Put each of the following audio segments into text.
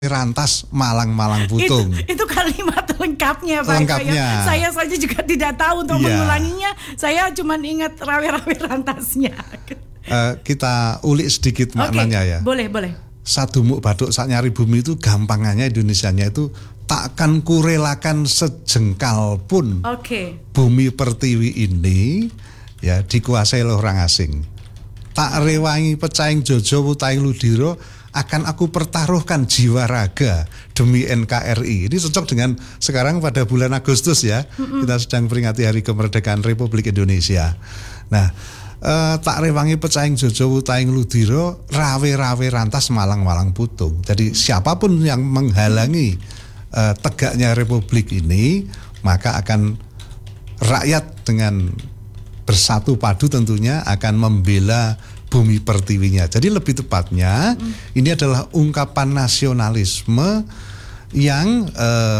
Rantas Malang Putung. Itu kalimat lengkapnya Pak. Saya saja juga tidak tahu untuk mengulanginya. Saya cuma ingat rawe-rawe rantasnya. Kita ulik sedikit maknanya ya. Boleh. Sadumuk baduk sak nyari bumi itu gampangannya Indonesianya itu takkan kurelakan sejengkal pun bumi pertiwi ini ya dikuasai oleh orang asing. Tak rewangi pecaing jojo wutaing ludiro akan aku pertaruhkan jiwa raga demi NKRI. Ini cocok dengan sekarang pada bulan Agustus ya. Kita sedang peringati Hari Kemerdekaan Republik Indonesia. Nah, tak rewangi pecaing jojo wutaing ludiro rawe rantas Malang Putung. Jadi siapapun yang menghalangi tegaknya Republik ini, maka akan rakyat dengan bersatu padu tentunya akan membela bumi pertiwinya. Jadi lebih tepatnya ini adalah ungkapan nasionalisme yang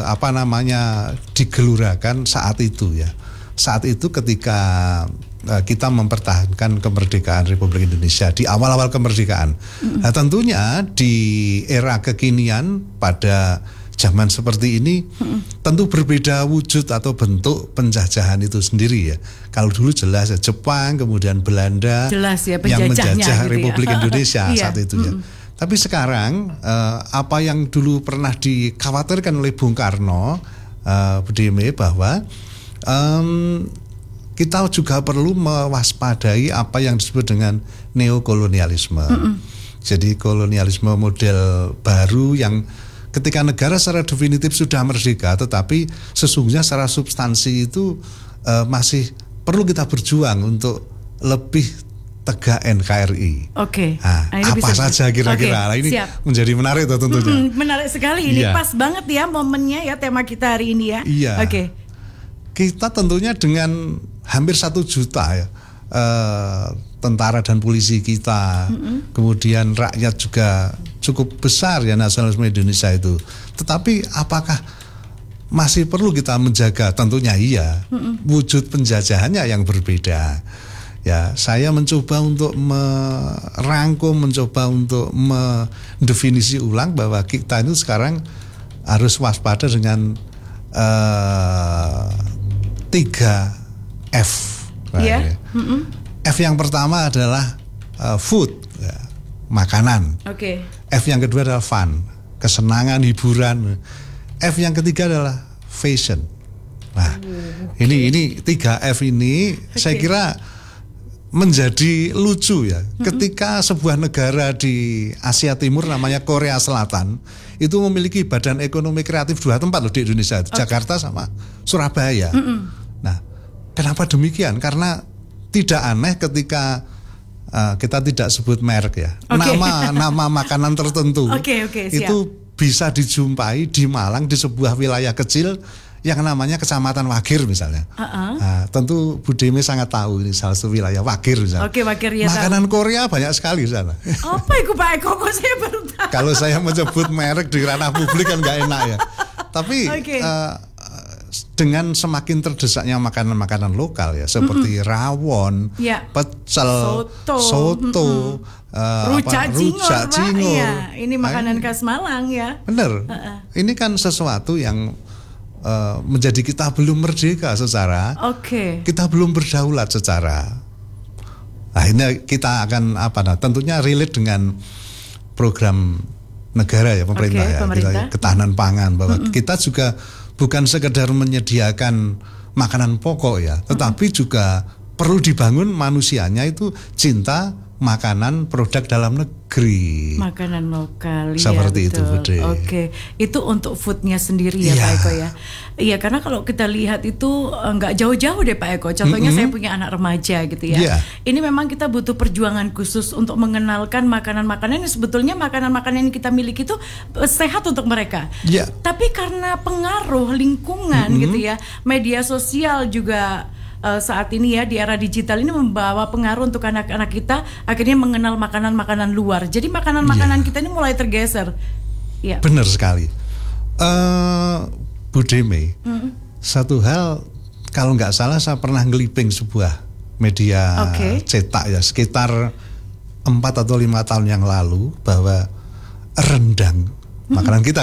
digelurakan saat itu ya. Saat itu ketika kita mempertahankan kemerdekaan Republik Indonesia di awal-awal kemerdekaan. Nah, tentunya di era kekinian pada zaman seperti ini tentu berbeda wujud atau bentuk penjajahan itu sendiri ya. Kalau dulu jelas ya Jepang, kemudian Belanda yang menjajah gitu Republik Indonesia saat itu ya. Tapi sekarang apa yang dulu pernah dikhawatirkan oleh Bung Karno, Budime, bahwa kita juga perlu mewaspadai apa yang disebut dengan neokolonialisme. Jadi kolonialisme model baru yang ketika negara secara definitif sudah merdeka, tetapi sesungguhnya secara substansi itu masih perlu kita berjuang untuk lebih tegak NKRI. Nah, apa saja kira-kira? Nah, ini menjadi menarik tentunya. Menarik sekali ini, pas banget ya momennya ya tema kita hari ini ya. Iya. Kita tentunya dengan hampir 1 juta ya. Tentara dan polisi kita, kemudian rakyat juga cukup besar ya nasionalisme Indonesia itu. Tetapi apakah masih perlu kita menjaga? Tentunya iya. Wujud penjajahannya yang berbeda. Ya, saya mencoba untuk merangkum, mencoba untuk mendefinisi ulang bahwa kita itu sekarang harus waspada dengan 3 F. F yang pertama adalah food, ya, makanan. F yang kedua adalah fun, kesenangan, hiburan. F yang ketiga adalah fashion. Nah, ini 3 F ini saya kira menjadi lucu ya. Ketika sebuah negara di Asia Timur namanya Korea Selatan itu memiliki badan ekonomi kreatif 2 tempat loh di Indonesia, Jakarta sama Surabaya. Nah, kenapa demikian? Karena tidak aneh ketika kita tidak sebut merek ya, nama makanan tertentu itu bisa dijumpai di Malang di sebuah wilayah kecil yang namanya Kecamatan Wagir misalnya. Nah, tentu Budime sangat tahu ini salah satu wilayah Wagir misalnya. Wagir ya. Makanan Korea banyak sekali di sana. Apa itu Pak Eko? Kok saya baru tahu. Kalau saya menyebut merek di ranah publik kan nggak enak ya. Tapi dengan semakin terdesaknya makanan-makanan lokal ya seperti rawon, pecel, soto, rujak cingur. Ya, ini makanan khas Malang ya. Benar. Ini kan sesuatu yang menjadi kita belum merdeka secara, kita belum berdaulat secara. Nah, ini kita akan tentunya relate dengan program negara ya, pemerintah ya, ketahanan pangan, bahwa kita juga bukan sekedar menyediakan makanan pokok ya, tetapi juga perlu dibangun manusianya itu cinta makanan produk dalam negeri. Makanan lokal. Seperti itu, Bude. Itu untuk foodnya sendiri ya Pak Eko ya. Iya, karena kalau kita lihat itu nggak jauh-jauh deh Pak Eko. Contohnya saya punya anak remaja gitu ya. Ini memang kita butuh perjuangan khusus untuk mengenalkan makanan-makanan yang sebetulnya makanan-makanan yang kita miliki itu sehat untuk mereka. Tapi karena pengaruh lingkungan gitu ya, media sosial juga saat ini ya di era digital ini membawa pengaruh untuk anak-anak kita akhirnya mengenal makanan-makanan luar. Jadi makanan-makanan kita ini mulai tergeser. Benar sekali. Budime, satu hal kalau nggak salah saya pernah ngeliping sebuah media cetak ya sekitar 4 atau 5 tahun yang lalu bahwa rendang makanan kita